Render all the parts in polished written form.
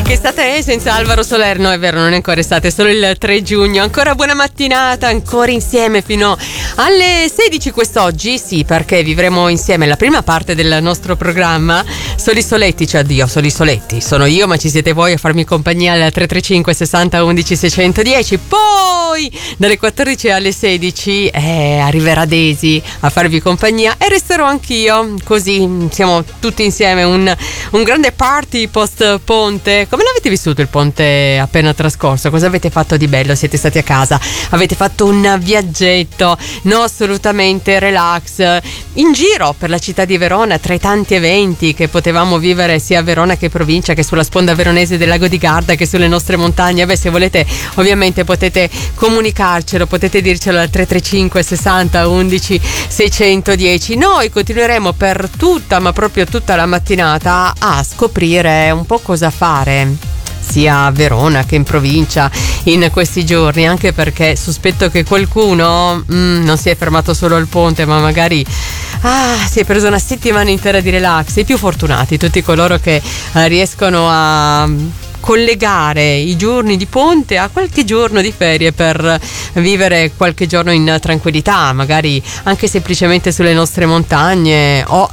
Che estate senza Alvaro Soler? No, è vero, non è ancora estate, è solo il 3 giugno. Ancora buona mattinata, ancora insieme fino alle 16 quest'oggi. Sì, perché vivremo insieme la prima parte del nostro programma. Soli Soletti, cioè addio, Soli Soletti. Sono io, ma ci siete voi a farmi compagnia al 335 60 11 610. Poi dalle 14 alle 16 arriverà Daisy a farvi compagnia e resterò anch'io. Così siamo tutti insieme, un grande party post ponte. Come l'avete vissuto il ponte appena trascorso? Cosa avete fatto di bello? Siete stati a casa? Avete fatto un viaggetto? No, assolutamente relax in giro per la città di Verona, tra i tanti eventi che potevamo vivere sia a Verona che provincia, che sulla sponda veronese del lago di Garda, che sulle nostre montagne. Beh, se volete ovviamente potete comunicarcelo, potete dircelo al 335 60 11 610. Noi continueremo per tutta, ma proprio tutta la mattinata a scoprire un po' cosa fare sia a Verona che in provincia in questi giorni, anche perché sospetto che qualcuno non si è fermato solo al ponte, ma magari si è preso una settimana intera di relax. I più fortunati, tutti coloro che riescono a collegare i giorni di ponte a qualche giorno di ferie per vivere qualche giorno in tranquillità, magari anche semplicemente sulle nostre montagne o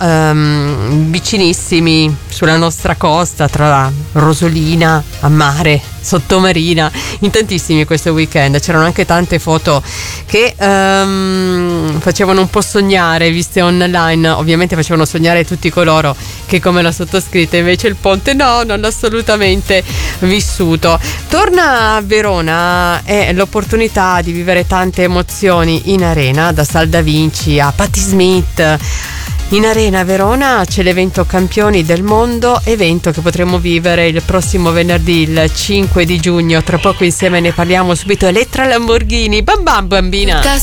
vicinissimi sulla nostra costa, tra Rosolina, a mare, sottomarina, in tantissimi questo weekend. C'erano anche tante foto che facevano un po' sognare, viste online. Ovviamente facevano sognare tutti coloro che, come la sottoscritta, invece il ponte non assolutamente vissuto. Torna a Verona è l'opportunità di vivere tante emozioni in arena, da Sal da Vinci a Patti Smith. In Arena Verona c'è l'evento Campioni del Mondo, evento che potremo vivere il prossimo venerdì, il 5 di giugno. Tra poco insieme ne parliamo subito. Elettra Lamborghini, bam bam bambina.